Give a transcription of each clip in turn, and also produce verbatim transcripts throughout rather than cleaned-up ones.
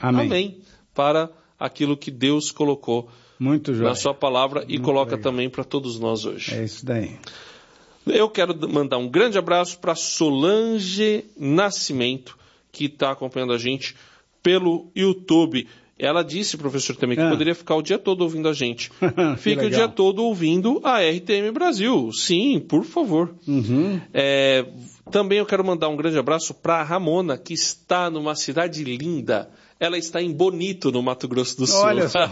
Amém. Amém. Para aquilo que Deus colocou Muito na sua palavra e Muito coloca legal. também para todos nós hoje. É isso daí. Eu quero mandar um grande abraço para Solange Nascimento, que está acompanhando a gente pelo YouTube. Ela disse, professor, também que ah. poderia ficar o dia todo ouvindo a gente. Fique legal. o dia todo ouvindo a R T M Brasil. Sim, por favor. Uhum. É, também eu quero mandar um grande abraço para a Ramona, que está numa cidade linda. Ela está em Bonito, no Mato Grosso do Sul. Olha só.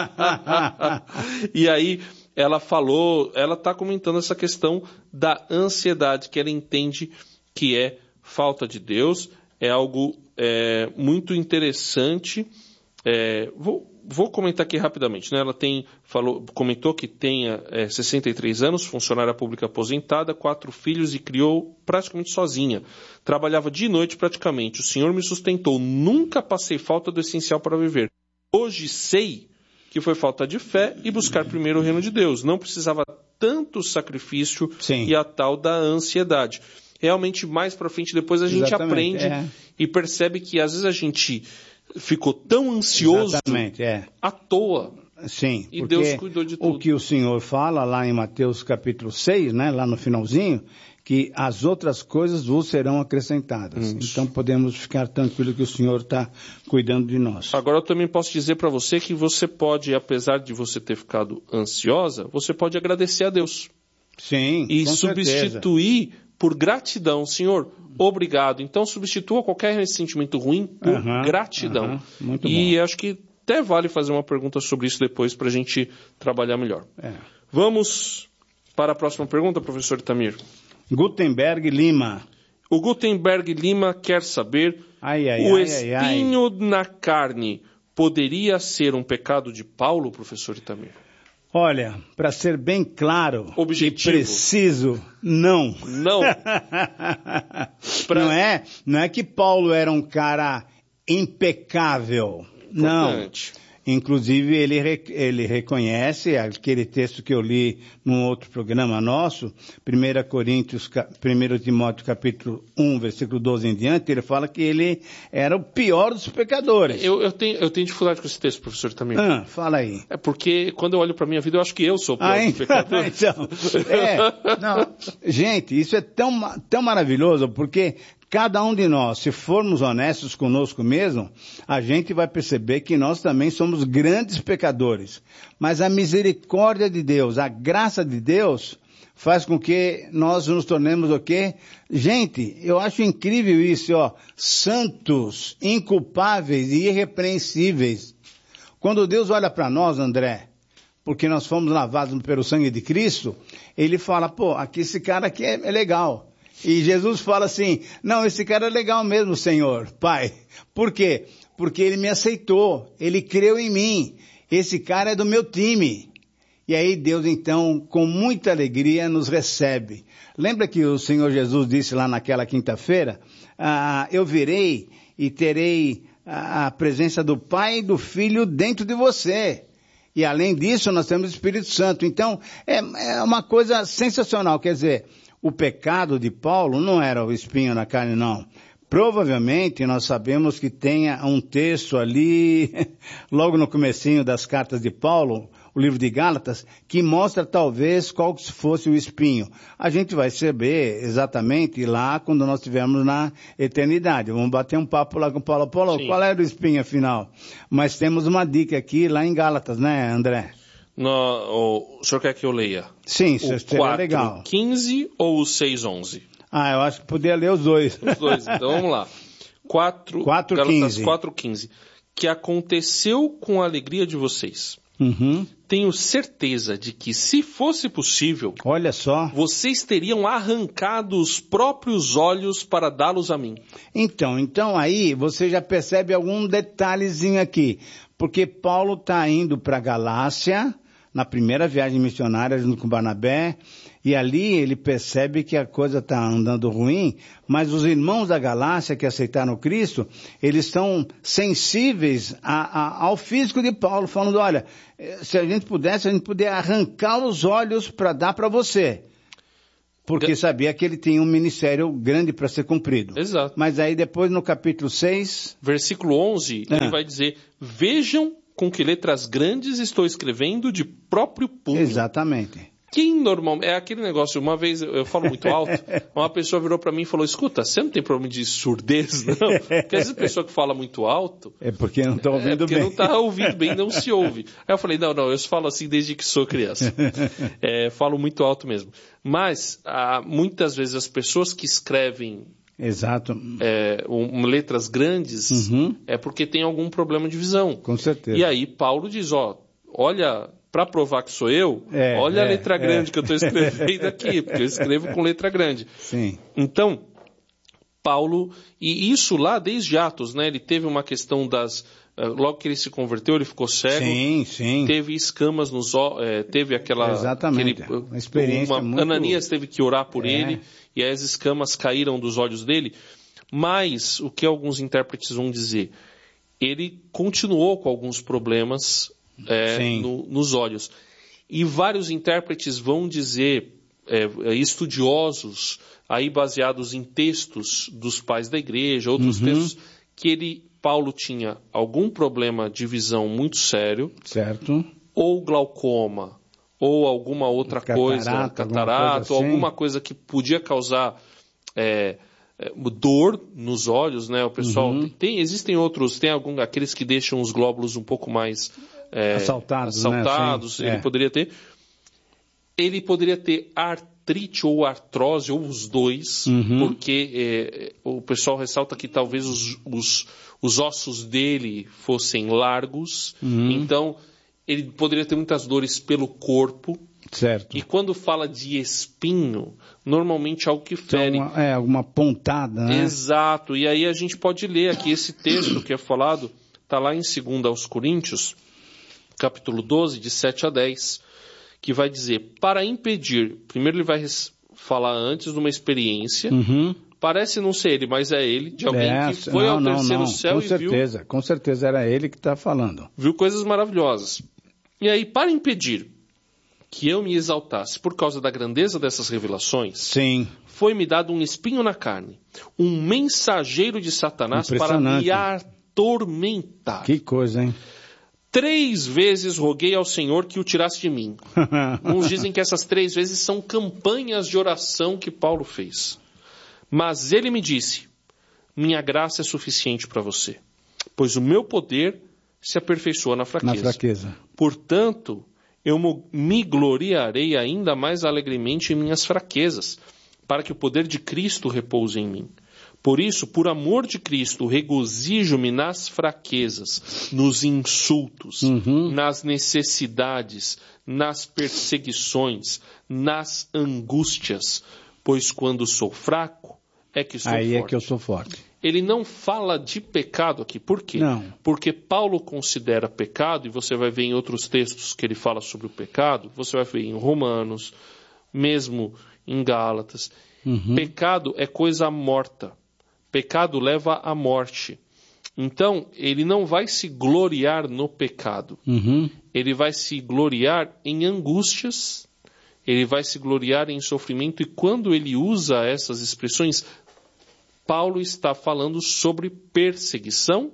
E aí ela falou, ela está comentando essa questão da ansiedade, que ela entende que é falta de Deus, é algo é, muito interessante. É, vou, vou comentar aqui rapidamente, né? Ela tem, falou, comentou que tem é, sessenta e três anos, funcionária pública aposentada, quatro filhos e criou praticamente sozinha. Trabalhava de noite praticamente. O Senhor me sustentou. Nunca passei falta do essencial para viver. Hoje sei que foi falta de fé e buscar primeiro o reino de Deus. Não precisava tanto sacrifício Sim. E a tal da ansiedade. Realmente, mais para frente, depois a gente Exatamente, aprende é. E percebe que às vezes a gente ficou tão ansioso Exatamente, é. à toa. Sim, E porque Deus cuidou de tudo. O que o Senhor fala lá em Mateus capítulo seis, né, lá no finalzinho, que as outras coisas vos serão acrescentadas. Isso. Então podemos ficar tranquilos que o Senhor está cuidando de nós. Agora eu também posso dizer para você que você pode, apesar de você ter ficado ansiosa, você pode agradecer a Deus. Sim, E com substituir certeza. por gratidão. Senhor, obrigado. Então substitua qualquer sentimento ruim por Aham, gratidão. aham, muito e bom. acho que até vale fazer uma pergunta sobre isso depois para a gente trabalhar melhor. É. Vamos para a próxima pergunta, professor Itamir. Gutenberg Lima. O Gutenberg Lima quer saber, Ai, ai, o ai, espinho ai, ai. na carne poderia ser um pecado de Paulo, professor Itamir? Olha, para ser bem claro Objetivo. e preciso, não. Não. Pra... Não é, não é que Paulo era um cara impecável. Importante. Não. Inclusive, ele, ele reconhece aquele texto que eu li num outro programa nosso, primeira Coríntios, primeira Timóteo, capítulo um, versículo doze em diante, ele fala que ele era o pior dos pecadores. Eu, eu, tenho, eu tenho dificuldade com esse texto, professor, também. Ah, fala aí. É porque quando eu olho para a minha vida, eu acho que eu sou o pior Ah, dos pecadores. então, é, não, gente, isso é tão, tão maravilhoso, porque cada um de nós, se formos honestos conosco mesmo, a gente vai perceber que nós também somos grandes pecadores. Mas a misericórdia de Deus, a graça de Deus, faz com que nós nos tornemos o quê? Gente, eu acho incrível isso, ó, santos, inculpáveis e irrepreensíveis. Quando Deus olha para nós, André, porque nós fomos lavados pelo sangue de Cristo, ele fala, pô, aqui esse cara aqui é, é legal. E Jesus fala assim, não, esse cara é legal mesmo, Senhor, Pai. Por quê? Porque ele me aceitou, ele creu em mim. Esse cara é do meu time. E aí Deus, então, com muita alegria, nos recebe. Lembra que o Senhor Jesus disse lá naquela quinta-feira, ah, eu virei e terei a presença do Pai e do Filho dentro de você. E além disso, nós temos o Espírito Santo. Então, é, é uma coisa sensacional, quer dizer... O pecado de Paulo não era o espinho na carne, não. Provavelmente nós sabemos que tenha um texto ali, logo no comecinho das cartas de Paulo, o livro de Gálatas, que mostra talvez qual fosse o espinho. A gente vai saber exatamente lá quando nós estivermos na eternidade. Vamos bater um papo lá com Paulo. Paulo, Sim. Qual era o espinho afinal? Mas temos uma dica aqui lá em Gálatas, né, André? No, o, o senhor quer que eu leia? Sim, o seria legal. quatro quinze ou o seis onze? Ah, eu acho que poderia ler os dois. Os dois, então vamos lá. quatro, Gálatas quatro quinze. Que aconteceu com a alegria de vocês. Uhum. Tenho certeza de que, se fosse possível, olha só, vocês teriam arrancado os próprios olhos para dá-los a mim. Então, então aí você já percebe algum detalhezinho aqui. Porque Paulo está indo para a Galácia, na primeira viagem missionária junto com Barnabé, e ali ele percebe que a coisa está andando ruim, mas os irmãos da Galácia que aceitaram Cristo, eles estão sensíveis a, a, ao físico de Paulo, falando, olha, se a gente pudesse, a gente poderia arrancar os olhos para dar para você. Porque sabia que ele tinha um ministério grande para ser cumprido. Exato. Mas aí depois no capítulo seis... Versículo onze, ah. ele vai dizer, vejam com que letras grandes estou escrevendo de próprio punho. Exatamente. Quem normalmente... É aquele negócio, uma vez eu falo muito alto, uma pessoa virou para mim e falou, escuta, você não tem problema de surdez, não? Porque às vezes a pessoa que fala muito alto... É porque não está ouvindo bem. É porque bem. não está ouvindo bem, não se ouve. Aí eu falei, não, não, eu falo assim desde que sou criança. É, falo muito alto mesmo. Mas, ah, muitas vezes as pessoas que escrevem... Exato. É, um, letras grandes, uhum. é porque tem algum problema de visão. Com certeza. E aí Paulo diz, ó, olha... Para provar que sou eu, é, olha é, a letra grande é. que eu estou escrevendo aqui, porque eu escrevo com letra grande. Sim. Então, Paulo, e isso lá desde Atos, né? Ele teve uma questão das... Logo que ele se converteu, ele ficou cego. Sim, sim. Teve escamas nos olhos, é, teve aquela... Exatamente, aquele, uma experiência uma, muito... Ananias teve que orar por é. ele, e aí as escamas caíram dos olhos dele. Mas, o que alguns intérpretes vão dizer? Ele continuou com alguns problemas... É, no, nos olhos. E vários intérpretes vão dizer, é, estudiosos, aí baseados em textos dos pais da igreja, outros uhum. textos, que ele, Paulo tinha algum problema de visão muito sério, certo. ou glaucoma, ou alguma outra catarata, coisa, catarata, coisa ou assim. alguma coisa que podia causar... É, dor nos olhos, né? O pessoal uhum. tem, existem outros, tem algum, aqueles que deixam os glóbulos um pouco mais é, assaltados, assaltados né? ele é. poderia ter. Ele poderia ter artrite ou artrose, ou os dois, uhum. porque é, o pessoal ressalta que talvez os, os, os ossos dele fossem largos, uhum. então ele poderia ter muitas dores pelo corpo. Certo. E quando fala de espinho, normalmente é algo que fere. Então, é, alguma pontada, né? Exato. E aí a gente pode ler aqui esse texto que é falado, está lá em dois aos Coríntios, capítulo doze, de sete a dez, que vai dizer, para impedir, primeiro ele vai falar antes de uma experiência, uhum. parece não ser ele, mas é ele, de alguém é, que foi não, ao não, terceiro não. céu com e certeza, viu... Com certeza, era ele que está falando. Viu coisas maravilhosas. E aí, para impedir que eu me exaltasse por causa da grandeza dessas revelações, sim. foi-me dado um espinho na carne, um mensageiro de Satanás para me atormentar. Que coisa, hein? Três vezes roguei ao Senhor que o tirasse de mim. Uns dizem que essas três vezes são campanhas de oração que Paulo fez. Mas ele me disse, minha graça é suficiente para você, pois o meu poder se aperfeiçoa na fraqueza. Na fraqueza. Portanto, eu me gloriarei ainda mais alegremente em minhas fraquezas, para que o poder de Cristo repouse em mim. Por isso, por amor de Cristo, regozijo-me nas fraquezas, nos insultos, uhum. nas necessidades, nas perseguições, nas angústias, pois quando sou fraco, é que sou Aí forte. Aí é que eu sou forte. Ele não fala de pecado aqui. Por quê? Não. Porque Paulo considera pecado, e você vai ver em outros textos que ele fala sobre o pecado, você vai ver em Romanos, mesmo em Gálatas. Uhum. Pecado é coisa morta. Pecado leva à morte. Então, ele não vai se gloriar no pecado. Uhum. Ele vai se gloriar em angústias, ele vai se gloriar em sofrimento, e quando ele usa essas expressões, Paulo está falando sobre perseguição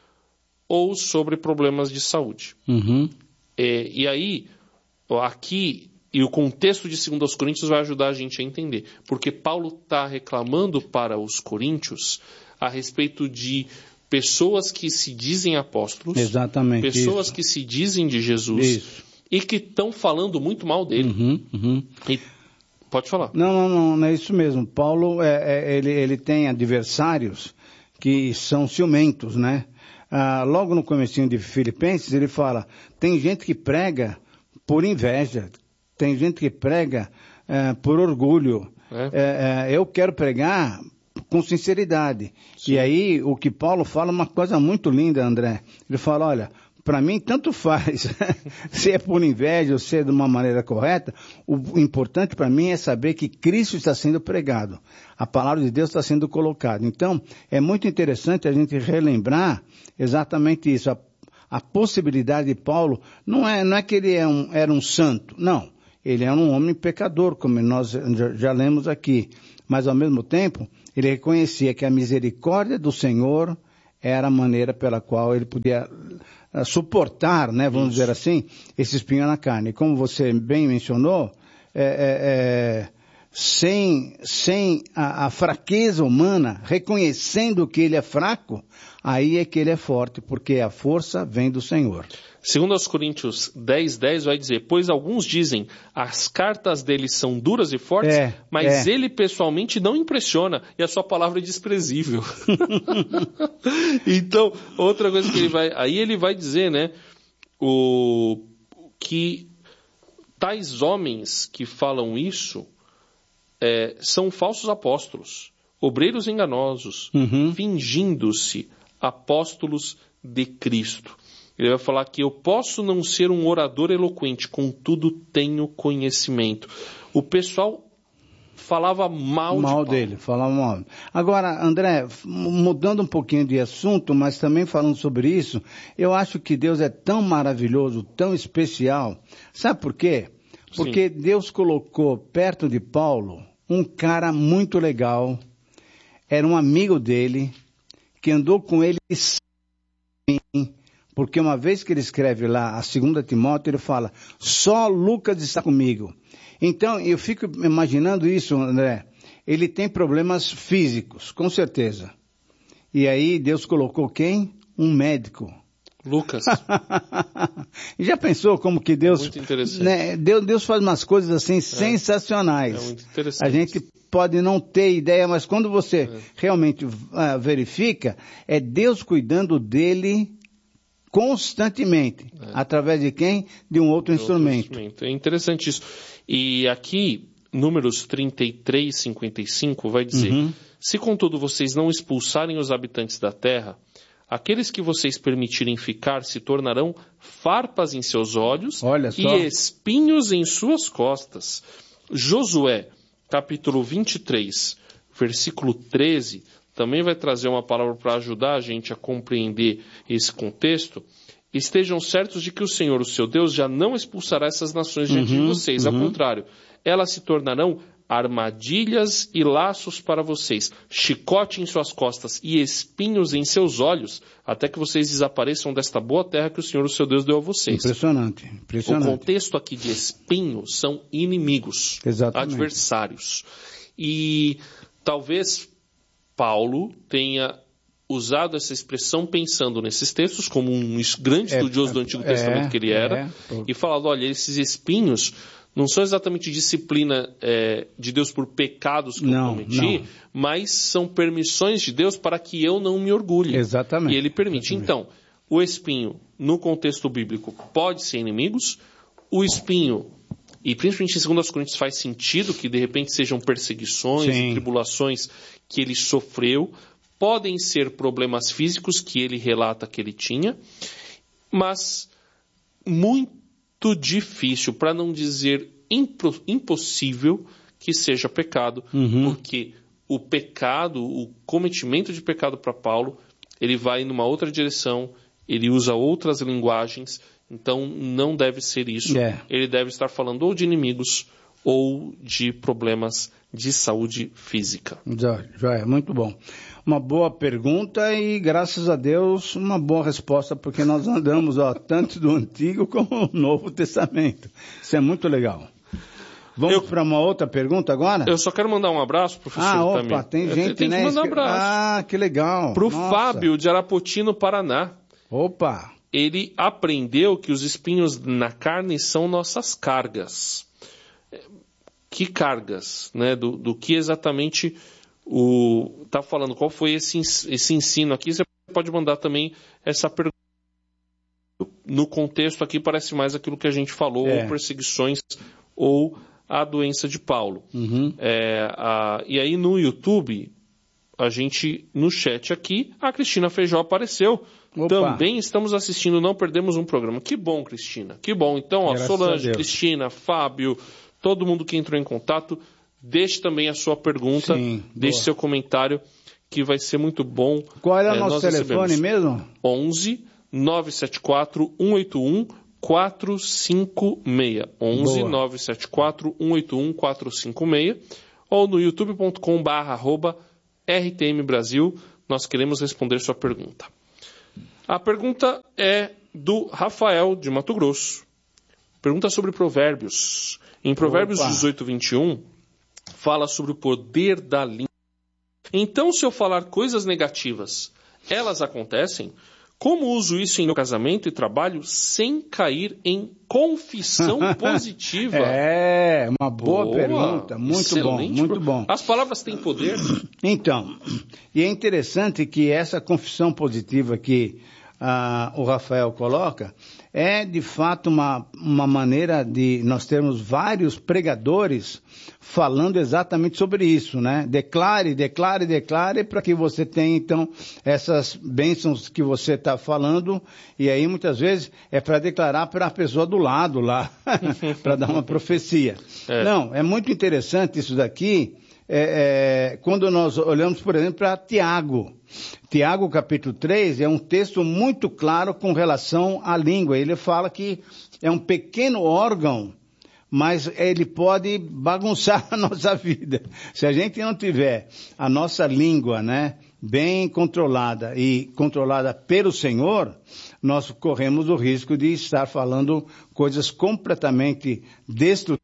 ou sobre problemas de saúde. Uhum. É, e aí, aqui, e o contexto de dois aos Coríntios vai ajudar a gente a entender. Porque Paulo está reclamando para os coríntios a respeito de pessoas que se dizem apóstolos. Exatamente. Pessoas isso. que se dizem de Jesus. Isso. E que estão falando muito mal dele. Uhum, uhum. E pode falar. Não, não, não, não é isso mesmo. Paulo, é, é, ele, ele tem adversários que são ciumentos, né? Ah, logo no comecinho de Filipenses, ele fala, tem gente que prega por inveja, tem gente que prega é, por orgulho. É. É, é, eu quero pregar com sinceridade. Sim. E aí, o que Paulo fala é uma coisa muito linda, André. Ele fala, olha... Para mim, tanto faz se é por inveja ou se é de uma maneira correta. O importante para mim é saber que Cristo está sendo pregado. A palavra de Deus está sendo colocada. Então, é muito interessante a gente relembrar exatamente isso. A, a possibilidade de Paulo, não é, não é que ele é um, era um santo, não. ele era um homem pecador, como nós já, já lemos aqui. Mas, ao mesmo tempo, ele reconhecia que a misericórdia do Senhor era a maneira pela qual ele podia uh, suportar, né, vamos Isso. dizer assim, esse espinho na carne. E como você bem mencionou, é, é, é, sem, sem a, a fraqueza humana, reconhecendo que ele é fraco, aí é que ele é forte, porque a força vem do Senhor. Segundo aos Coríntios dez, dez vai dizer, pois alguns dizem, as cartas dele são duras e fortes, é, mas é. ele pessoalmente não impressiona e a sua palavra é desprezível. Então, outra coisa que ele vai, aí ele vai dizer, né, o, que tais homens que falam isso é, são falsos apóstolos, obreiros enganosos, uhum. fingindo-se apóstolos de Cristo. Ele vai falar que eu posso não ser um orador eloquente, contudo tenho conhecimento. O pessoal falava mal, mal de dele, falava mal. Agora, André, mudando um pouquinho de assunto, mas também falando sobre isso, eu acho que Deus é tão maravilhoso, tão especial. Sabe por quê? Porque Sim. Deus colocou perto de Paulo um cara muito legal, era um amigo dele, que andou com ele porque uma vez que ele escreve lá a segunda Timóteo, ele fala, só Lucas está comigo. Então, eu fico imaginando isso, André. Ele tem problemas físicos, com certeza. E aí Deus colocou quem? Um médico. Lucas. Já pensou como que Deus... É muito interessante. Né, Deus, Deus faz umas coisas assim é. sensacionais. É muito interessante. A gente pode não ter ideia, mas quando você é. realmente uh, verifica, é Deus cuidando dele constantemente. É. Através de quem? De um outro, de instrumento. outro instrumento. É interessante isso. E aqui, Números trinta e três, cinquenta e cinco, vai dizer, uhum. se contudo vocês não expulsarem os habitantes da terra, aqueles que vocês permitirem ficar se tornarão farpas em seus olhos e espinhos em suas costas. Josué, capítulo vinte e três, versículo treze, também vai trazer uma palavra para ajudar a gente a compreender esse contexto. Estejam certos de que o Senhor, o seu Deus, já não expulsará essas nações diante uhum, de vocês. Uhum. Ao contrário, elas se tornarão armadilhas e laços para vocês, chicote em suas costas e espinhos em seus olhos, até que vocês desapareçam desta boa terra que o Senhor, o seu Deus, deu a vocês. Impressionante, impressionante. O contexto aqui de espinhos são inimigos, Exatamente. adversários. E talvez Paulo tenha usado essa expressão pensando nesses textos, como um grande estudioso é, do Antigo é, Testamento que ele era, é, e falando, olha, esses espinhos não são exatamente disciplina é, de Deus por pecados que não, eu cometi, não. mas são permissões de Deus para que eu não me orgulhe. Exatamente. E ele permite. Exatamente. Então, o espinho, no contexto bíblico, pode ser inimigos. O espinho, e principalmente em dois Coríntios faz sentido que de repente sejam perseguições Sim. e tribulações que ele sofreu, podem ser problemas físicos que ele relata que ele tinha, mas muito difícil, para não dizer impro, impossível, que seja pecado, uhum. porque o pecado, o cometimento de pecado para Paulo, ele vai numa outra direção, ele usa outras linguagens, então não deve ser isso. Yeah. Ele deve estar falando ou de inimigos ou de problemas de saúde física. Já, já é, muito bom. Uma boa pergunta e, graças a Deus, uma boa resposta, porque nós andamos ó, tanto do Antigo como do Novo Testamento. Isso é muito legal. Vamos para uma outra pergunta agora? Eu só quero mandar um abraço, professor. Ah, opa, também. tem gente, tem né? que mandar um abraço. Ah, que legal. Para o Fábio, de Arapoti, no Paraná. Opa! Ele aprendeu que os espinhos na carne são nossas cargas. Que cargas, né? Do, do que exatamente o está falando? Qual foi esse, esse ensino aqui? Você pode mandar também essa pergunta. No contexto aqui parece mais aquilo que a gente falou, é. ou perseguições, ou a doença de Paulo. Uhum. É, a, e aí no YouTube, a gente, no chat aqui, a Cristina Feijó apareceu. Opa. Também estamos assistindo, não perdemos um programa. Que bom, Cristina. Que bom. Então, ó, Solange, Cristina, Fábio, todo mundo que entrou em contato, deixe também a sua pergunta, Sim, deixe boa. seu comentário, que vai ser muito bom. Qual é o é, nosso telefone mesmo? onze nove sete quatro um oito um quatro cinco seis. onze nove sete quatro um oito um quatro cinco seis. Ou no youtube ponto com barra arroba R T M Brasil. Nós queremos responder sua pergunta. A pergunta é do Rafael, de Mato Grosso. Pergunta sobre provérbios. Em Provérbios Opa. dezoito, vinte e um, fala sobre o poder da língua. Então, se eu falar coisas negativas, elas acontecem? Como uso isso em meu casamento e trabalho sem cair em confissão positiva? É, uma boa, boa pergunta. Muito excelente. bom, muito bom. As palavras têm poder? Então, e é interessante que essa confissão positiva que ah, o Rafael coloca é, de fato, uma, uma maneira de nós termos vários pregadores falando exatamente sobre isso, né? Declare, declare, declare, para que você tenha, então, essas bênçãos que você está falando, e aí, muitas vezes, é para declarar para a pessoa do lado lá, para dar uma profecia. É. Não, é muito interessante isso daqui, é, é, quando nós olhamos, por exemplo, para Tiago. Tiago, capítulo três, é um texto muito claro com relação à língua. Ele fala que é um pequeno órgão, mas ele pode bagunçar a nossa vida. Se a gente não tiver a nossa língua, né, bem controlada e controlada pelo Senhor, nós corremos o risco de estar falando coisas completamente destrutivas,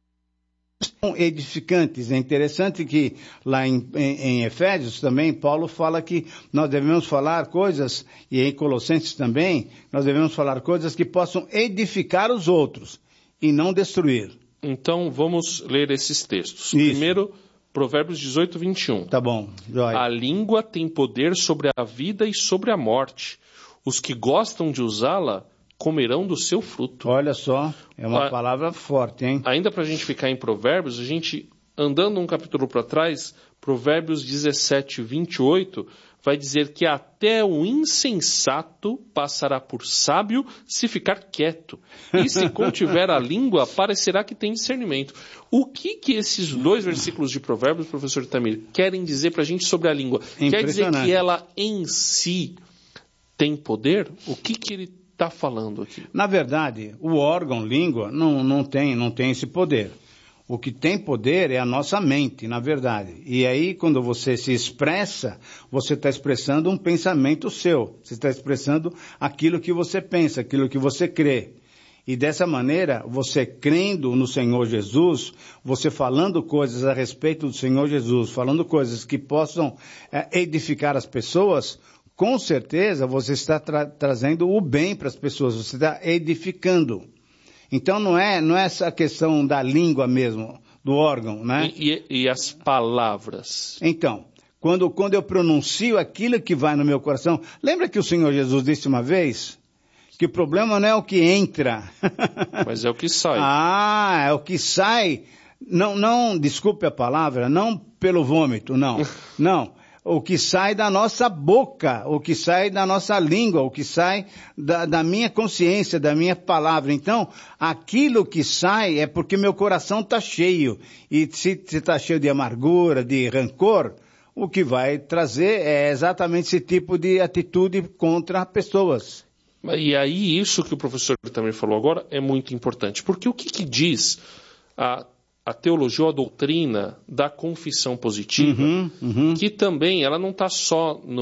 edificantes. É interessante que lá em, em, em Efésios também, Paulo fala que nós devemos falar coisas, e em Colossenses também, nós devemos falar coisas que possam edificar os outros e não destruir. Então, vamos ler esses textos. Isso. Primeiro, Provérbios dezoito, vinte e um. Tá bom. Joia. A língua tem poder sobre a vida e sobre a morte. Os que gostam de usá-la comerão do seu fruto. Olha só, é uma a, palavra forte, hein? Ainda para a gente ficar em Provérbios, a gente, andando um capítulo para trás, Provérbios dezessete, vinte e oito, vai dizer que até o insensato passará por sábio se ficar quieto. E se contiver a língua, parecerá que tem discernimento. O que que esses dois versículos de Provérbios, professor Itamir, querem dizer para a gente sobre a língua? Quer dizer que ela em si tem poder? O que que ele está falando aqui? Na verdade, o órgão língua não, não, tem, não tem esse poder. O que tem poder é a nossa mente, na verdade. E aí, quando você se expressa, você está expressando um pensamento seu. Você está expressando aquilo que você pensa, aquilo que você crê. E dessa maneira, você crendo no Senhor Jesus, você falando coisas a respeito do Senhor Jesus, falando coisas que possam é, edificar as pessoas, com certeza você está tra- trazendo o bem para as pessoas, você está edificando. Então não é, não é essa questão da língua mesmo, do órgão, né? E, e, e as palavras? Então, quando, quando eu pronuncio aquilo que vai no meu coração, lembra que o Senhor Jesus disse uma vez que o problema não é o que entra, mas é o que sai. Ah, é o que sai, não, não, desculpe a palavra, não pelo vômito, não, não. O que sai da nossa boca, o que sai da nossa língua, o que sai da, da minha consciência, da minha palavra. Então, aquilo que sai é porque meu coração está cheio. E se está cheio de amargura, de rancor, o que vai trazer é exatamente esse tipo de atitude contra pessoas. E aí, isso que o professor também falou agora é muito importante. Porque o que, que diz a a teologia ou a doutrina da confissão positiva, uhum, uhum. que também ela não está só no,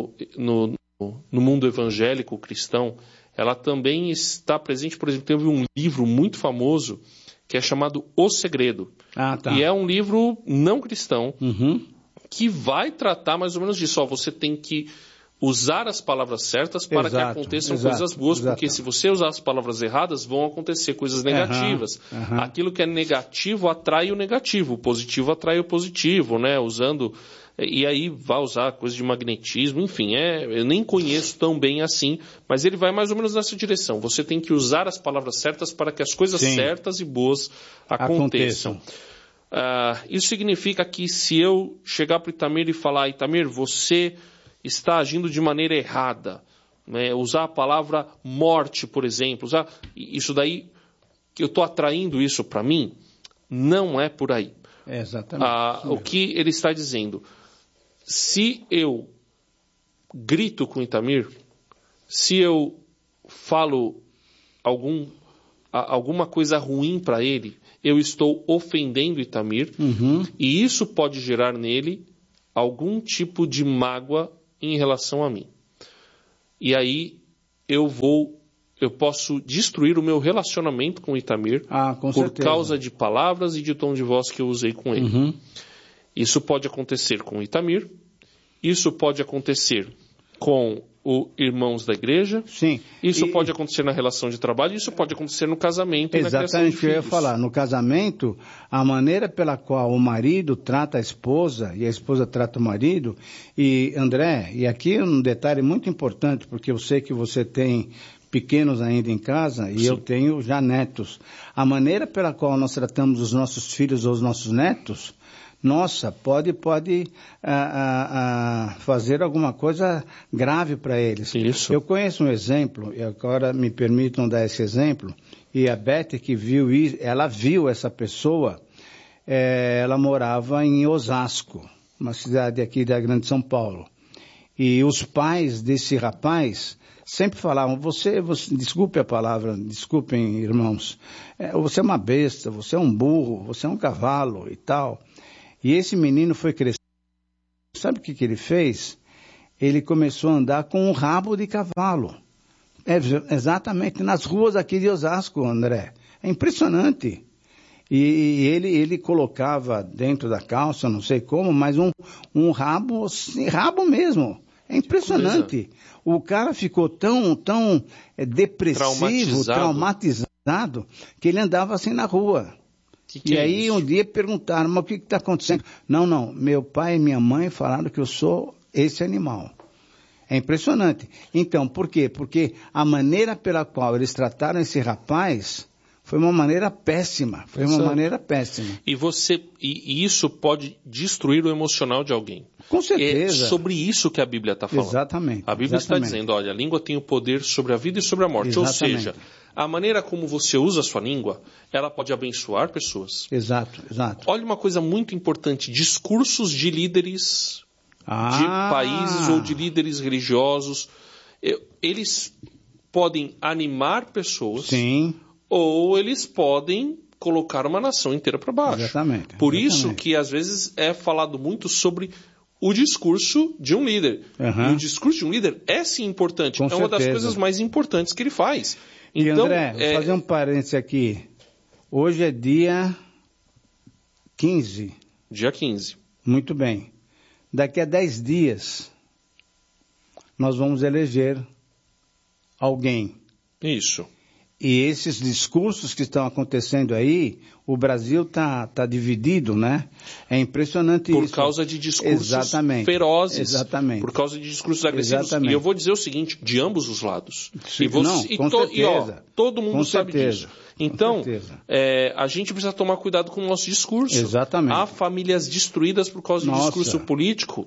no, no mundo evangélico cristão, ela também está presente, por exemplo, teve um livro muito famoso que é chamado O Segredo. Ah, tá. E é um livro não cristão uhum. que vai tratar mais ou menos disso. Ó, você tem que usar as palavras certas para exato, que aconteçam exato, coisas boas, exato. Porque se você usar as palavras erradas, vão acontecer coisas negativas. Uhum, uhum. Aquilo que é negativo atrai o negativo, o positivo atrai o positivo, né? Usando, e aí vai usar coisa de magnetismo, enfim, é, eu nem conheço tão bem assim, mas ele vai mais ou menos nessa direção. Você tem que usar as palavras certas para que as coisas Sim. certas e boas aconteçam. aconteçam. Uh, isso significa que se eu chegar para o Itamir e falar, Itamir, você está agindo de maneira errada, né? Usar a palavra morte, por exemplo, usar isso daí, que eu estou atraindo isso para mim, não é por aí. É exatamente. Ah, o que ele está dizendo, se eu grito com o Itamir, se eu falo algum, a, alguma coisa ruim para ele, eu estou ofendendo Itamir, uhum. e isso pode gerar nele algum tipo de mágoa em relação a mim. E aí eu vou, eu posso destruir o meu relacionamento com Itamir ah, com por certeza. causa de palavras e de tom de voz que eu usei com ele. Uhum. Isso pode acontecer com Itamir, isso pode acontecer com os irmãos da igreja, sim. Isso e... pode acontecer na relação de trabalho, isso pode acontecer no casamento e na criação de filhos. Exatamente o que eu ia falar. No casamento, a maneira pela qual o marido trata a esposa e a esposa trata o marido, e André, e aqui um detalhe muito importante, porque eu sei que você tem pequenos ainda em casa e Sim. eu tenho já netos. A maneira pela qual nós tratamos os nossos filhos ou os nossos netos, nossa, pode, pode ah, ah, ah, fazer alguma coisa grave para eles. Isso. Eu conheço um exemplo, e agora me permitam dar esse exemplo, e a Beth que viu isso, ela viu essa pessoa, eh, ela morava em Osasco, uma cidade aqui da Grande São Paulo. E os pais desse rapaz sempre falavam, você, você desculpe a palavra, desculpem irmãos, é, você é uma besta, você é um burro, você é um cavalo e tal. E esse menino foi crescendo. Sabe o que, que ele fez? Ele começou a andar com um rabo de cavalo. É, exatamente, nas ruas aqui de Osasco, André. É impressionante. E, e ele, ele colocava dentro da calça, não sei como, mas um, um rabo, assim, rabo mesmo. É impressionante. O cara ficou tão, tão é, depressivo, traumatizado. traumatizado, que ele andava assim na rua. Que que e é aí isso? Um dia perguntaram, mas o que está acontecendo? Não, não, meu pai e minha mãe falaram que eu sou esse animal. É impressionante. Então, por quê? Porque a maneira pela qual eles trataram esse rapaz foi uma maneira péssima. Foi uma Exato. maneira péssima. E você, e, e isso pode destruir o emocional de alguém. Com certeza. É sobre isso que a Bíblia está falando. Exatamente. A Bíblia exatamente. está dizendo, olha, a língua tem o poder sobre a vida e sobre a morte. Exatamente. Ou seja, a maneira como você usa a sua língua, ela pode abençoar pessoas. Exato, exato. Olha uma coisa muito importante, discursos de líderes ah. de países ou de líderes religiosos, eles podem animar pessoas. Sim. Ou eles podem colocar uma nação inteira para baixo. Exatamente. Por exatamente. isso que às vezes é falado muito sobre o discurso de um líder. Uhum. E o discurso de um líder é sim importante. Com é uma certeza. das coisas mais importantes que ele faz. E então, André, é... vou fazer um parênteses aqui. Hoje é dia quinze. Dia quinze. Muito bem. Daqui a dez dias, nós vamos eleger alguém. Isso. E esses discursos que estão acontecendo aí, o Brasil está tá dividido, né? É impressionante Por isso. Por causa de discursos Exatamente. ferozes. Exatamente. Por causa de discursos agressivos. Exatamente. E eu vou dizer o seguinte, de ambos os lados. Sim, e você, não, e com to, certeza. E, ó, todo mundo com sabe certeza. disso. Então, com certeza. É, a gente precisa tomar cuidado com o nosso discurso. Exatamente. Há famílias destruídas por causa Nossa. de discurso político.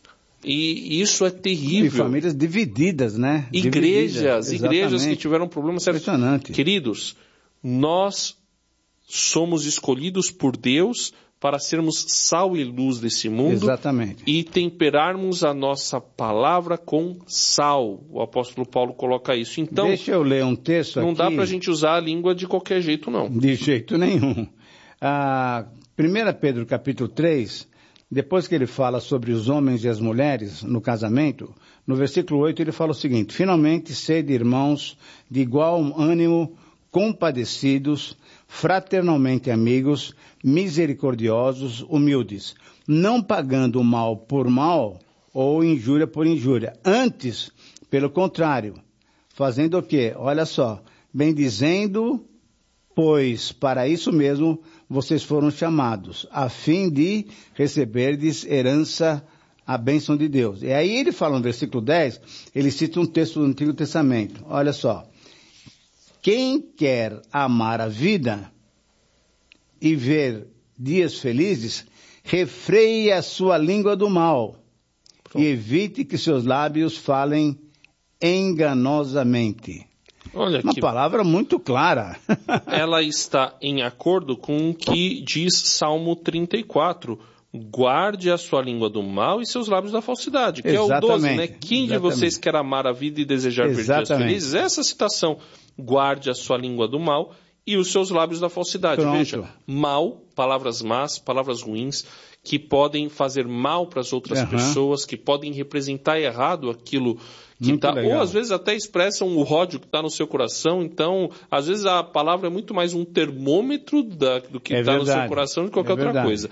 E isso é terrível. E famílias divididas, né? Igrejas, divididas. igrejas que tiveram problemas sérios. Impressionante. Queridos, nós somos escolhidos por Deus para sermos sal e luz desse mundo. Exatamente. E temperarmos a nossa palavra com sal. O apóstolo Paulo coloca isso. Então, deixa eu ler um texto não aqui. Não dá para a gente usar a língua de qualquer jeito, não. De jeito nenhum. Ah, primeira Pedro capítulo três, depois que ele fala sobre os homens e as mulheres no casamento, no versículo oito ele fala o seguinte: finalmente sede irmãos de igual ânimo, compadecidos, fraternalmente amigos, misericordiosos, humildes, não pagando o mal por mal ou injúria por injúria. Antes, pelo contrário, fazendo o quê? Olha só, bendizendo, pois para isso mesmo vocês foram chamados, a fim de receberdes herança, a bênção de Deus. E aí ele fala no versículo dez, ele cita um texto do Antigo Testamento. Olha só. Quem quer amar a vida e ver dias felizes, refreie a sua língua do mal. Pronto. E evite que seus lábios falem enganosamente. Olha Uma que... palavra muito clara. Ela está em acordo com o que diz Salmo trinta e quatro. guarde a sua língua do mal e seus lábios da falsidade, que Exatamente. é o doze, né? Quem de Exatamente. vocês quer amar a vida e desejar ver dias Exatamente. felizes? Essa citação, guarde a sua língua do mal e os seus lábios da falsidade. Pronto. Veja, mal, palavras más, palavras ruins, que podem fazer mal para as outras Uhum. pessoas, que podem representar errado aquilo que Muito está, legal. ou às vezes até expressam o ódio que está no seu coração. Então, às vezes a palavra é muito mais um termômetro da, do que É está no seu verdade. coração do que qualquer É outra verdade. coisa.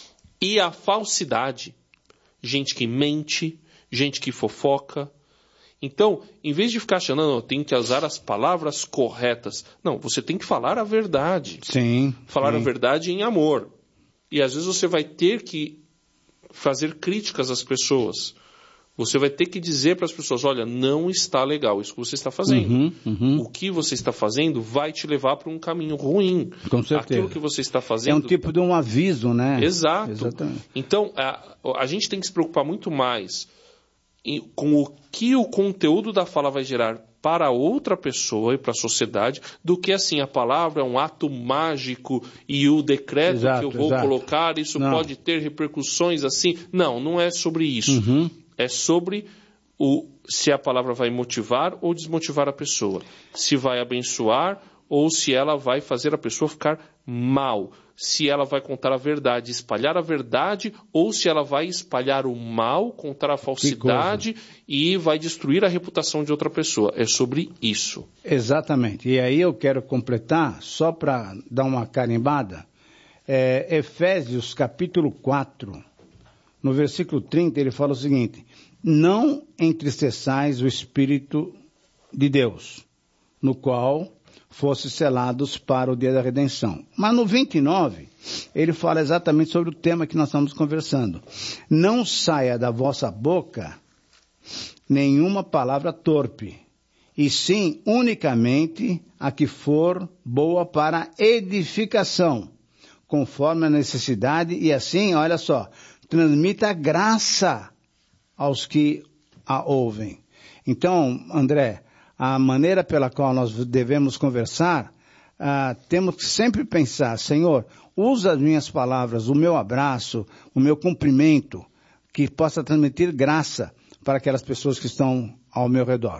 E a falsidade, gente que mente, gente que fofoca. Então, em vez de ficar achando, não, tem que usar as palavras corretas. Não, você tem que falar a verdade. Sim. Falar sim. a verdade em amor. E às vezes você vai ter que fazer críticas às pessoas. Você vai ter que dizer para as pessoas, olha, não está legal isso que você está fazendo. Uhum, uhum. O que você está fazendo vai te levar para um caminho ruim. Com certeza. Aquilo que você está fazendo... É um tipo de um aviso, né? Exato. Exatamente. Então, a, a gente tem que se preocupar muito mais em, com o que o conteúdo da fala vai gerar para outra pessoa e para a sociedade, do que assim, a palavra é um ato mágico e o decreto Exato, que eu vou exato. colocar, isso Não. pode ter repercussões assim. Não, não é sobre isso. Uhum. É sobre o, se a palavra vai motivar ou desmotivar a pessoa. Se vai abençoar ou se ela vai fazer a pessoa ficar mal. Se ela vai contar a verdade, espalhar a verdade, ou se ela vai espalhar o mal, contar a falsidade e vai destruir a reputação de outra pessoa. É sobre isso. Exatamente. E aí eu quero completar, só para dar uma carimbada, é, Efésios capítulo quatro, no versículo trinta, ele fala o seguinte: não entristeçais o Espírito de Deus, no qual fossem selados para o dia da redenção. Mas no vinte e nove, ele fala exatamente sobre o tema que nós estamos conversando. Não saia da vossa boca nenhuma palavra torpe, e sim unicamente a que for boa para edificação, conforme a necessidade, e assim, olha só, transmita graça aos que a ouvem. Então, André, a maneira pela qual nós devemos conversar, ah, temos que sempre pensar, Senhor, usa as minhas palavras, o meu abraço, o meu cumprimento, que possa transmitir graça para aquelas pessoas que estão ao meu redor.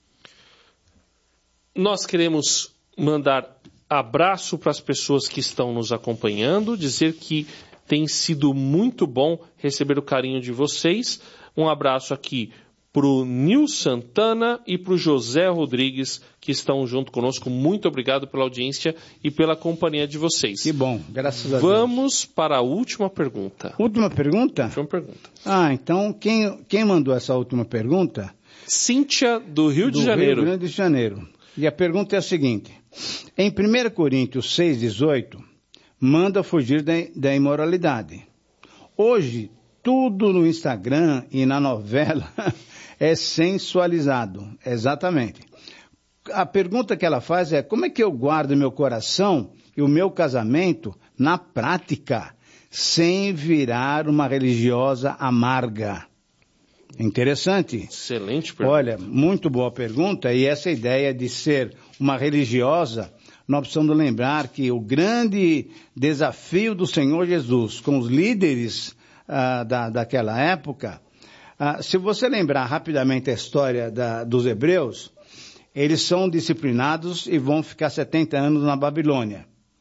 Nós queremos mandar abraço para as pessoas que estão nos acompanhando, dizer que tem sido muito bom receber o carinho de vocês. Um abraço aqui para o Nil Santana e para o José Rodrigues, que estão junto conosco. Muito obrigado pela audiência e pela companhia de vocês. Que bom, graças a Deus. Vamos para a última pergunta. Última pergunta? Última pergunta. Ah, então quem, quem mandou essa última pergunta? Cíntia, do Rio de do Janeiro. Rio Grande de Janeiro. E a pergunta é a seguinte: em primeira Coríntios seis, dezoito, manda fugir da, da imoralidade. Hoje, tudo no Instagram e na novela é sensualizado. Exatamente. A pergunta que ela faz é: como é que eu guardo meu coração e o meu casamento na prática, sem virar uma religiosa amarga? Interessante. Excelente pergunta. Olha, muito boa pergunta. E essa ideia de ser uma religiosa, nós precisamos lembrar que o grande desafio do Senhor Jesus com os líderes ah, da, daquela época, ah, se você lembrar rapidamente a história da, dos hebreus, eles são disciplinados e vão ficar setenta anos na Babilônia.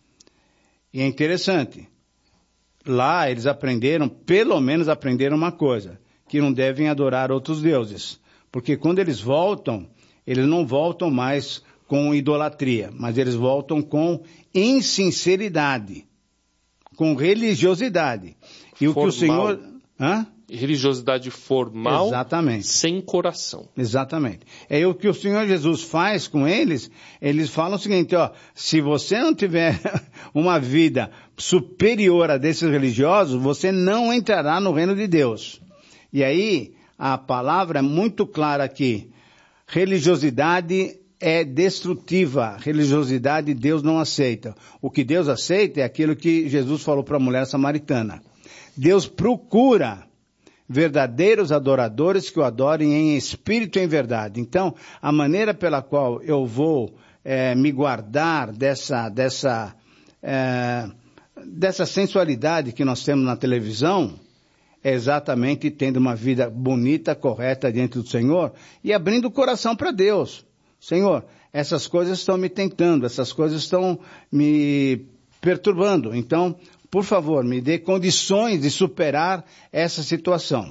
E é interessante. Lá eles aprenderam, pelo menos aprenderam uma coisa: que não devem adorar outros deuses. Porque quando eles voltam, eles não voltam mais com idolatria, mas eles voltam com insinceridade, com religiosidade. E Formal. o que o Senhor... Hã? Religiosidade formal, Exatamente. sem coração. Exatamente. É o que o Senhor Jesus faz com eles. Eles falam o seguinte: ó, se você não tiver uma vida superior a desses religiosos, você não entrará no reino de Deus. E aí, a palavra é muito clara aqui: religiosidade é destrutiva, religiosidade Deus não aceita. O que Deus aceita é aquilo que Jesus falou para a mulher samaritana. Deus procura verdadeiros adoradores que o adorem em espírito e em verdade. Então, a maneira pela qual eu vou é, me guardar dessa, dessa, é, dessa sensualidade que nós temos na televisão, é exatamente tendo uma vida bonita, correta diante do Senhor e abrindo o coração para Deus. Senhor, essas coisas estão me tentando, essas coisas estão me perturbando. Então, por favor, me dê condições de superar essa situação.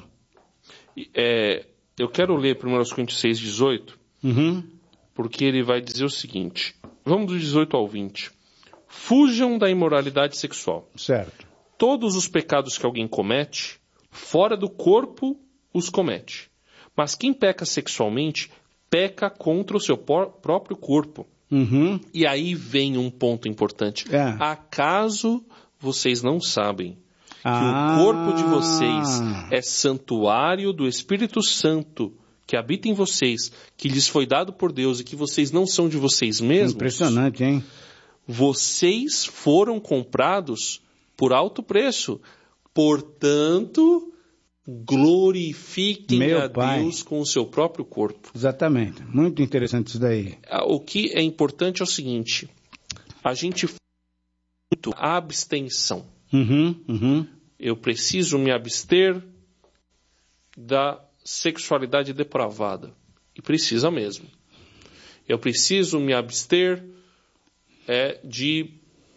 É, eu quero ler primeiro Coríntios seis, dezoito, uhum. porque ele vai dizer o seguinte. Vamos do dezoito ao vinte. Fujam da imoralidade sexual. Certo. Todos os pecados que alguém comete, fora do corpo, os comete. Mas quem peca sexualmente, peca contra o seu próprio corpo. Uhum. E aí vem um ponto importante. É. Acaso vocês não sabem que ah. o corpo de vocês é santuário do Espírito Santo que habita em vocês, que lhes foi dado por Deus e que vocês não são de vocês mesmos? Impressionante, hein? Vocês foram comprados por alto preço. Portanto, glorifiquem Meu a pai. Deus com o seu próprio corpo. Exatamente. Muito interessante isso daí. O que é importante é o seguinte. A gente fala muito a abstenção. Uhum, uhum. Eu preciso me abster da sexualidade depravada. E precisa mesmo. Eu preciso me abster é, de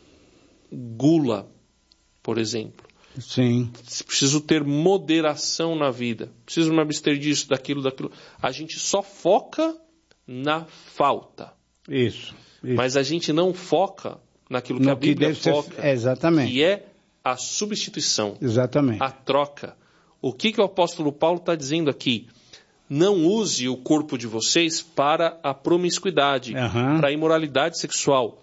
gula, por exemplo. Sim. Preciso ter moderação na vida. Preciso me abster disso, daquilo, daquilo. A gente só foca na falta. Isso. isso. Mas a gente não foca naquilo que no a Bíblia que foca. Ser... Exatamente. Que é a substituição. Exatamente. A troca. O que, que o apóstolo Paulo está dizendo aqui? Não use o corpo de vocês para a promiscuidade, uhum. para a imoralidade sexual.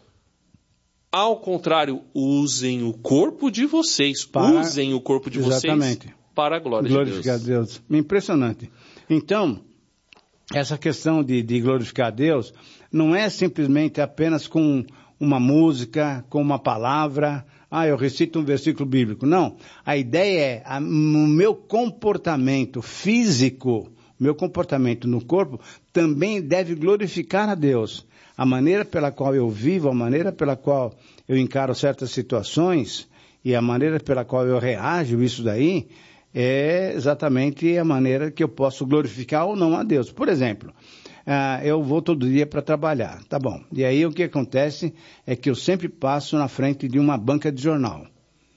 Ao contrário, usem o corpo de vocês, para... usem o corpo de Exatamente. vocês para a glória glorificar de Deus. Deus. Impressionante. Então, essa questão de, de glorificar a Deus não é simplesmente apenas com uma música, com uma palavra, ah, eu recito um versículo bíblico. Não. A ideia é, a, no meu comportamento físico, meu comportamento no corpo, também deve glorificar a Deus. A maneira pela qual eu vivo, a maneira pela qual eu encaro certas situações e a maneira pela qual eu reajo, isso daí, é exatamente a maneira que eu posso glorificar ou não a Deus. Por exemplo, uh, eu vou todo dia para trabalhar, tá bom. E aí o que acontece é que eu sempre passo na frente de uma banca de jornal.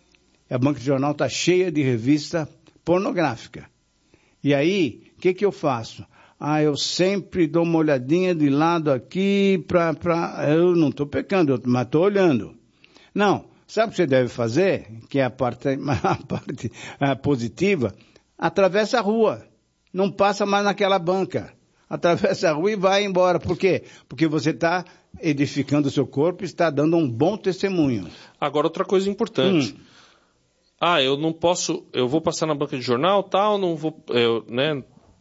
A banca de jornal está cheia de revista pornográfica. E aí, o que, que eu faço? Ah, eu sempre dou uma olhadinha de lado aqui para... Pra... Eu não estou pecando, mas estou olhando. Não, sabe o que você deve fazer? Que é a parte, a parte a positiva. Atravessa a rua. Não passa mais naquela banca. Atravessa a rua e vai embora. Por quê? Porque você está edificando o seu corpo e está dando um bom testemunho. Agora, outra coisa importante. Hum. Ah, eu não posso... Eu vou passar na banca de jornal, tal, não vou... Eu, né...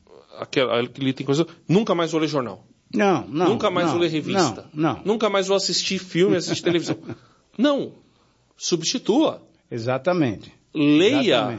Aquele tem coisa. Nunca mais vou ler jornal. Não, não. Nunca mais não, vou ler revista. Não, não. Nunca mais vou assistir filme, assistir televisão. Não. Substitua. Exatamente. Leia Exatamente.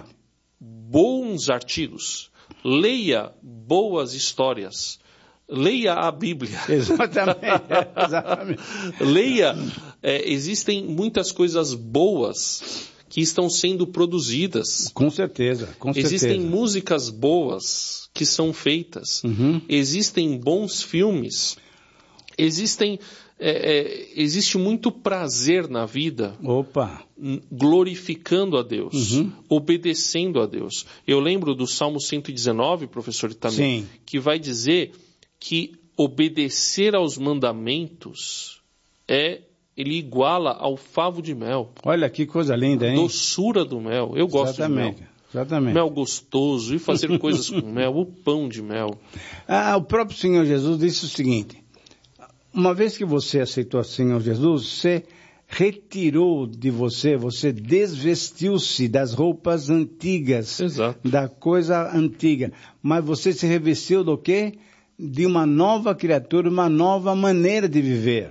bons artigos. Leia boas histórias. Leia a Bíblia. Exatamente. Exatamente. Leia. É, existem muitas coisas boas que estão sendo produzidas. Com certeza, com certeza. Existem músicas boas que são feitas. Uhum. Existem bons filmes. Existem, é, é, existe muito prazer na vida. Opa. Glorificando a Deus. Uhum. Obedecendo a Deus. Eu lembro do Salmo cento e dezenove, professor Itamir, que vai dizer que obedecer aos mandamentos é... Ele iguala ao favo de mel. Olha que coisa linda, hein? A doçura do mel. Eu gosto Exatamente. de mel. Exatamente. Mel gostoso. E fazer coisas com mel. O pão de mel. Ah, o próprio Senhor Jesus disse o seguinte. Uma vez que você aceitou o Senhor Jesus, você retirou de você, você desvestiu-se das roupas antigas. Exato. Da coisa antiga. Mas você se revestiu do quê? De uma nova criatura, uma nova maneira de viver.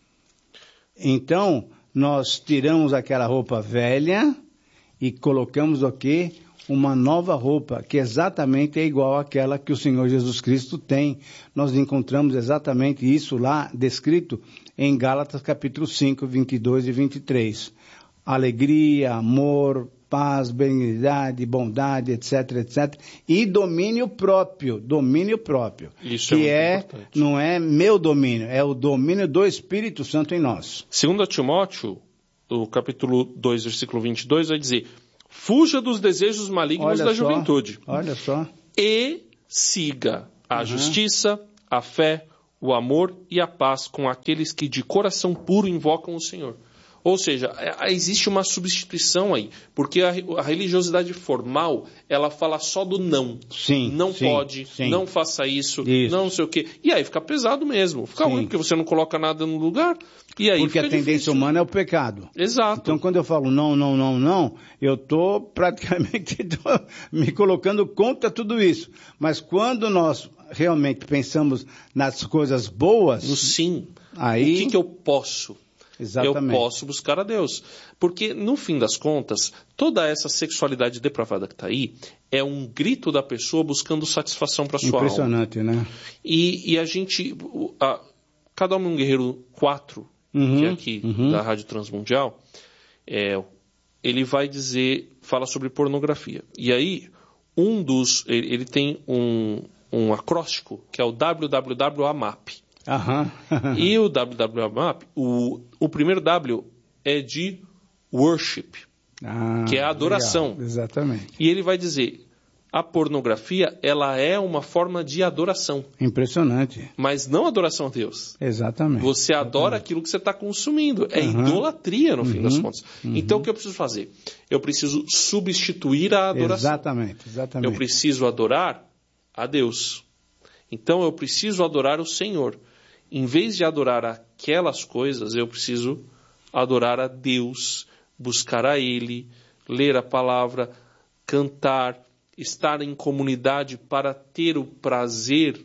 Então, nós tiramos aquela roupa velha e colocamos o quê? Uma nova roupa, que exatamente é igual àquela que o Senhor Jesus Cristo tem. Nós encontramos exatamente isso lá descrito em Gálatas capítulo cinco, vinte e dois e vinte e três. alegria, amor, paz, benignidade, bondade, etc, etcétera. E domínio próprio, domínio próprio. Isso que é, é não é meu domínio, é o domínio do Espírito Santo em nós. Segundo Timóteo, o capítulo dois, versículo vinte e dois, vai dizer: fuja dos desejos malignos olha da só, juventude. Olha só. E siga a Uhum. justiça, a fé, o amor e a paz com aqueles que de coração puro invocam o Senhor. Ou seja, existe uma substituição aí, porque a, a religiosidade formal, ela fala só do não. Sim, não sim, pode, sim. não faça isso, Isso. não sei o quê. E aí fica pesado mesmo, fica Sim. ruim, porque você não coloca nada no lugar, e aí Porque fica a tendência difícil. humana é o pecado. Exato. Então, quando eu falo não, não, não, não, eu estou praticamente tô me colocando contra tudo isso. Mas quando nós realmente pensamos nas coisas boas... No sim. Aí... O que, que eu posso? Exatamente. Eu posso buscar a Deus. Porque, no fim das contas, toda essa sexualidade depravada que está aí é um grito da pessoa buscando satisfação para sua alma. Impressionante, né? E, e a gente... A, Cada Homem um Guerreiro quatro, Uhum, que é aqui uhum. da Rádio Transmundial, é, ele vai dizer... Fala sobre pornografia. E aí, um dos... Ele, ele tem um, um acróstico, que é o W W W A M A P. Aham. E o W W W A M A P, o, o primeiro W é de worship, Ah, que é a adoração. Legal. Exatamente. E ele vai dizer, a pornografia, ela é uma forma de adoração. Impressionante. Mas não adoração a Deus. Exatamente. Você adora Exatamente. aquilo que você está consumindo. É Uhum. idolatria, no fim Uhum. das contas. Uhum. Então, o que eu preciso fazer? Eu preciso substituir a adoração. Exatamente, exatamente. Eu preciso adorar a Deus. Então, eu preciso adorar o Senhor. Em vez de adorar aquelas coisas, eu preciso adorar a Deus, buscar a Ele, ler a palavra, cantar, estar em comunidade para ter o prazer,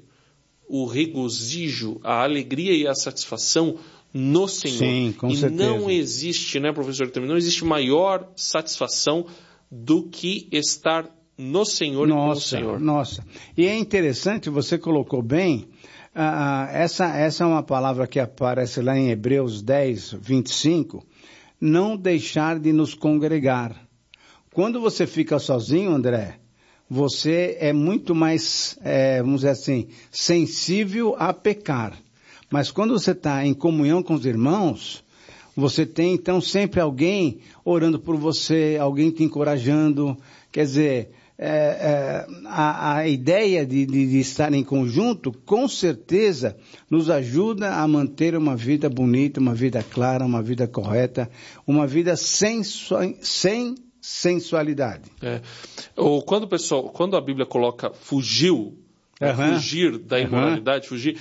o regozijo, a alegria e a satisfação no Senhor. Sim, com e certeza. não existe, né, professor, não existe maior satisfação do que estar no Senhor nossa, e com o Senhor. Nossa, e é interessante, você colocou bem, uh, essa, essa é uma palavra que aparece lá em Hebreus dez, vinte e cinco, não deixar de nos congregar. Quando você fica sozinho, André, você é muito mais, é, vamos dizer assim, sensível a pecar. Mas quando você está em comunhão com os irmãos, você tem então sempre alguém orando por você, alguém te encorajando. Quer dizer, é, é, a, a ideia de, de, de estar em conjunto, com certeza, nos ajuda a manter uma vida bonita, uma vida clara, uma vida correta, uma vida sem, sem sensualidade. É. Ou quando o pessoal, quando a Bíblia coloca fugiu, Uhum. fugir da imoralidade, uhum. fugir,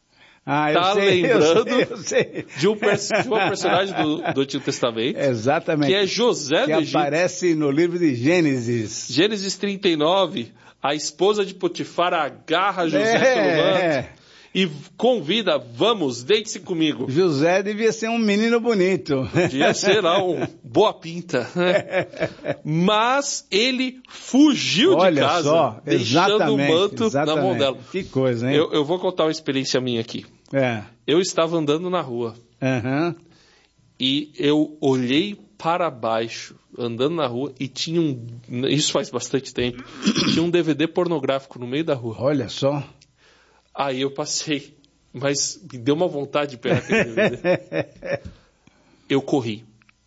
ah, tá sei, lembrando eu sei, eu sei. De, um, de uma personagem do, do Antigo Testamento, exatamente, que é José que do Egito. Aparece no livro de Gênesis. Gênesis trinta e nove, a esposa de Potifar agarra José é, pelo manto. É. E convida, vamos, deite-se comigo. José devia ser um menino bonito. Devia ser lá um boa pinta. Né? Mas ele fugiu Olha de casa, só, deixando o manto exatamente. na mão dela. Que coisa, hein? Eu, eu vou contar uma experiência minha aqui. É. Eu estava andando na rua. Uhum. E eu olhei para baixo, andando na rua, e tinha um... Isso faz bastante tempo. Tinha um D V D pornográfico no meio da rua. Olha só. Aí eu passei, mas me deu uma vontade de pegar aquele D V D. Eu corri.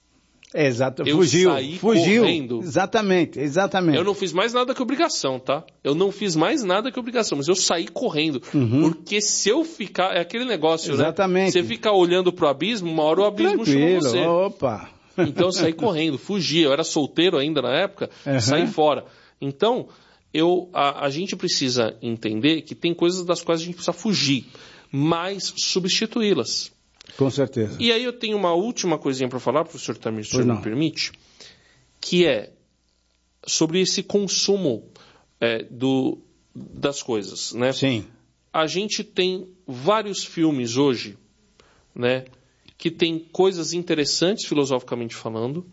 Exato, eu fugiu, saí fugiu. Correndo. Exatamente, exatamente. Eu não fiz mais nada que obrigação, tá? Eu não fiz mais nada que obrigação, mas eu saí correndo. Uhum. Porque se eu ficar... É aquele negócio, exatamente. Né? Você ficar olhando pro abismo, uma hora o abismo Tranquilo. chama você. Opa. Então eu saí correndo, fugi. Eu era solteiro ainda na época, uhum. saí fora. Então... Eu, a, a gente precisa entender que tem coisas das quais a gente precisa fugir, mas substituí-las. Com certeza. E aí eu tenho uma última coisinha para falar, professor Tamir, se o senhor me permite, que é sobre esse consumo é, do, das coisas. Né? Sim. A gente tem vários filmes hoje, né, que tem coisas interessantes filosoficamente falando,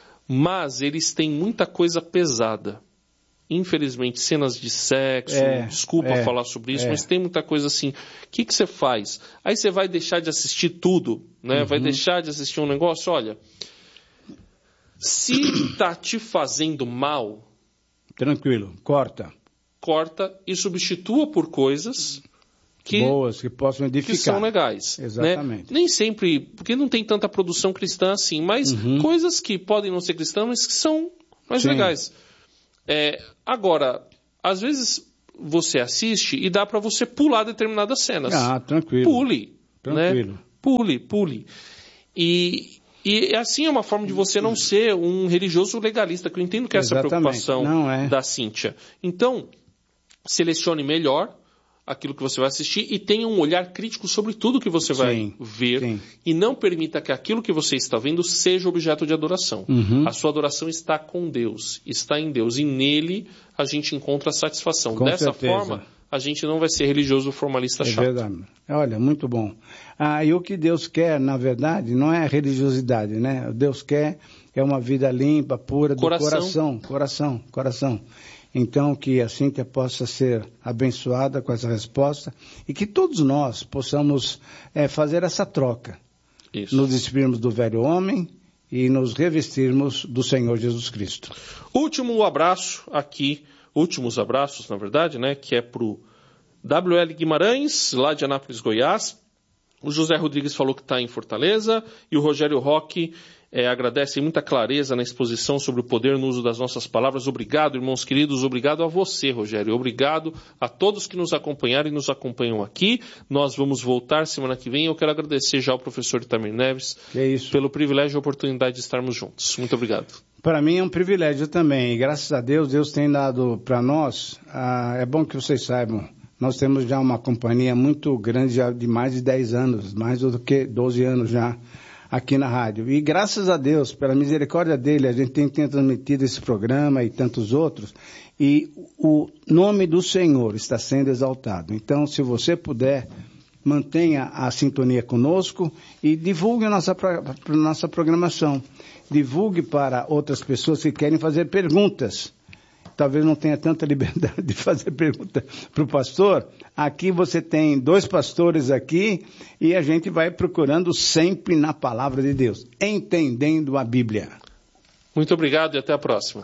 mas eles têm muita coisa pesada. Infelizmente, cenas de sexo, é, desculpa é, falar sobre isso, é. mas tem muita coisa assim. O que, que você faz? Aí você vai deixar de assistir tudo, né? Uhum. Vai deixar de assistir um negócio? Olha, Se está te fazendo mal... Tranquilo, corta. Corta e substitua por coisas... Que, boas, que possam edificar. Que são legais. Exatamente. Né? Nem sempre, porque não tem tanta produção cristã assim, mas uhum. coisas que podem não ser cristãs, mas que são mais Sim. legais. É, agora, às vezes você assiste e dá para você pular determinadas cenas. Ah, tranquilo. Pule. Tranquilo. Né? Pule, pule. E, e assim é uma forma de você não ser um religioso legalista, que eu entendo que é essa a preocupação não é. da Cíntia. Então, selecione melhor aquilo que você vai assistir e tenha um olhar crítico sobre tudo que você vai sim, ver sim. e não permita que aquilo que você está vendo seja objeto de adoração. Uhum. A sua adoração está com Deus, está em Deus e nele a gente encontra a satisfação. Com Dessa certeza. forma, a gente não vai ser religioso formalista é chato. Verdade. Olha, muito bom. Ah, e o que Deus quer, na verdade, não é religiosidade, né? Deus quer é uma vida limpa, pura, do coração, coração, coração, coração. Então, que a Cíntia possa ser abençoada com essa resposta e que todos nós possamos é, fazer essa troca. Isso. Nos despirmos do velho homem e nos revestirmos do Senhor Jesus Cristo. Último abraço aqui, últimos abraços, na verdade, né, que é para o W L Guimarães, lá de Anápolis, Goiás. O José Rodrigues falou que está em Fortaleza e o Rogério Roque É, agradece muita clareza na exposição sobre o poder no uso das nossas palavras. Obrigado, irmãos queridos. Obrigado a você, Rogério. Obrigado a todos que nos acompanharam e nos acompanham aqui. Nós vamos voltar semana que vem. Eu quero agradecer já ao professor Itamir Neves pelo privilégio e oportunidade de estarmos juntos. Muito obrigado. Para mim é um privilégio também. E graças a Deus, Deus tem dado para nós. Ah, é bom que vocês saibam. Nós temos já uma companhia muito grande, já de mais de dez anos, mais do que doze anos já, aqui na rádio. E graças a Deus, pela misericórdia dele, a gente tem, tem transmitido esse programa e tantos outros, e o nome do Senhor está sendo exaltado. Então, se você puder, mantenha a sintonia conosco e divulgue a nossa, a nossa programação. Divulgue para outras pessoas que querem fazer perguntas. Talvez não tenha tanta liberdade de fazer pergunta para o pastor. Aqui você tem dois pastores aqui e a gente vai procurando sempre na palavra de Deus, entendendo a Bíblia. Muito obrigado e até a próxima.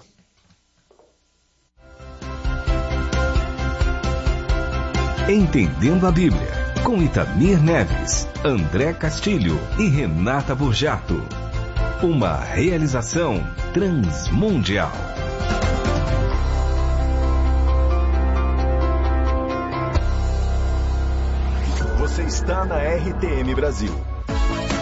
Entendendo a Bíblia, com Itamir Neves, André Castilho e Renata Burjato. Uma realização transmundial. Você está na R T M Brasil.